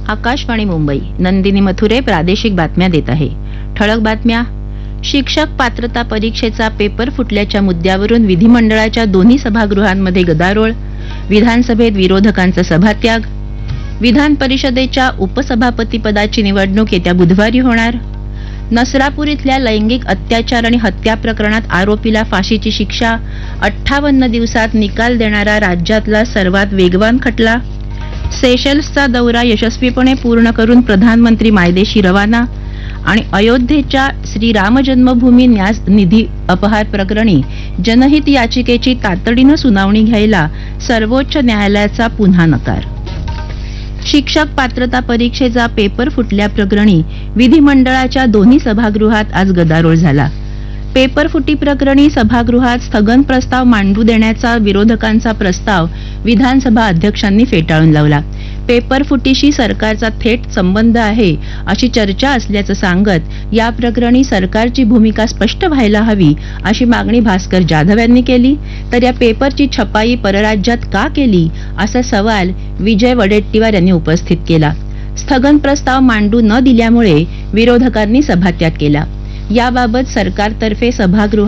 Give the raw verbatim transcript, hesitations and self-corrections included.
आकाशवाणी मुंबई. नंदिनी मथुरे प्रादेशिक बातम्या देत आहे. ठळक बातम्या. शिक्षक पात्रता परीक्षेचा पेपर फुटल्याच्या मुद्द्यावरून विधिमंडळाच्या दोन्ही सभागृहांमध्ये गदारोळ. विधानसभेत विरोधकांचा सभात्याग. विधान परिषदेच्या उपसभापतीपदाची निवडणूक येत्या बुधवारी होणार. नसरापूर इथल्या लैंगिक अत्याचार आणि हत्या प्रकरणात आरोपीला फाशीची शिक्षा. अठ्ठावन्न दिवसात निकाल देणारा राज्यातला सर्वात वेगवान खटला. सेशल्सचा दौरा यशस्वीपणे पूर्ण करून प्रधानमंत्री मायदेशी रवाना. आणि अयोध्येच्या श्रीराम जन्मभूमी न्यास निधी अपहार प्रकरणी जनहित याचिकेची तातडीनं सुनावणी घ्यायला सर्वोच्च न्यायालयाचा पुन्हा नकार. शिक्षक पात्रता परीक्षेचा पेपर फुटल्याप्रकरणी विधिमंडळाच्या दोन्ही सभागृहात आज गदारोळ झाला. पेपर फुटी प्रकरणी सभागृहात स्थगन प्रस्ताव मांडू देण्याचा विरोधकांचा प्रस्ताव विधानसभा अध्यक्षांनी फेटाळून लावला. पेपर फुटीशी सरकारचा थेट संबंध आहे अशी चर्चा असल्याचं सांगत या प्रकरणी सरकारची भूमिका स्पष्ट व्हायला हवी अशी मागणी भास्कर जाधव यांनी केली. तर या पेपरची छपाई परराज्यात का केली असा सवाल विजय वडेट्टीवार यांनी उपस्थित केला. स्थगन प्रस्ताव मांडू न दिल्यामुळे विरोधकांनी सभात्याग केला. याबाबत सरकारतर्फे सभागृहात